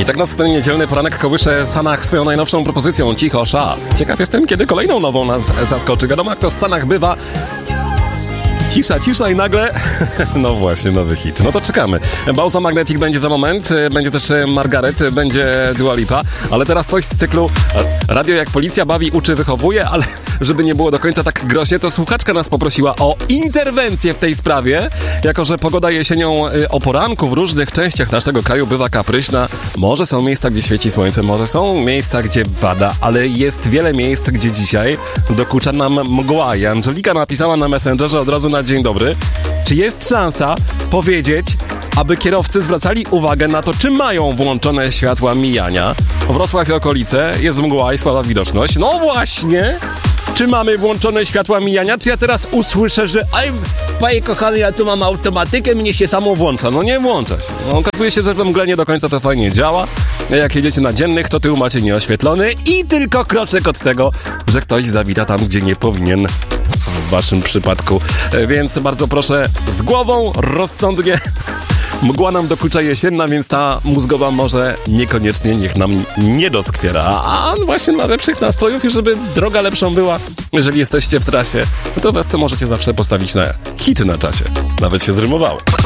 tak nas w ten niedzielny poranek kołysze Sanach swoją najnowszą propozycją Cicho Sza. Ciekaw jestem, kiedy kolejną nową nas zaskoczy. Wiadomo, jak to z Sanach bywa. Cisza i nagle... No właśnie, nowy hit. No to czekamy. Bauza Magnetic będzie za moment, będzie też Margaret, będzie Dua Lipa, ale teraz coś z cyklu Radio jak policja bawi, uczy, wychowuje, ale żeby nie było do końca tak groźnie, to słuchaczka nas poprosiła o interwencję w tej sprawie, jako że pogoda jesienią o poranku w różnych częściach naszego kraju bywa kapryśna. Może są miejsca, gdzie świeci słońce, może są miejsca, gdzie pada, ale jest wiele miejsc, gdzie dzisiaj dokucza nam mgła. I Angelika napisała na Messengerze od razu na dzień dobry, czy jest szansa powiedzieć, aby kierowcy zwracali uwagę na to, czy mają włączone światła mijania. Wrocław i okolice, jest mgła i słaba widoczność. No właśnie! Czy mamy włączone światła mijania? Czy ja teraz usłyszę, że panie kochany, ja tu mam automatykę, mnie się samo włącza. No nie włącza się. No, okazuje się, że we mgle nie do końca to fajnie działa. Jak jedziecie na dziennych, to tył macie nieoświetlony i tylko kroczek od tego, że ktoś zawita tam, gdzie nie powinien. W waszym przypadku. Więc bardzo proszę z głową, rozsądnie. Mgła nam dokucza jesienna, więc ta mózgowa może niekoniecznie niech nam nie doskwiera. A właśnie dla lepszych nastrojów i żeby droga lepszą była, jeżeli jesteście w trasie, to was co możecie zawsze postawić na hit na czasie. Nawet się zrymowało.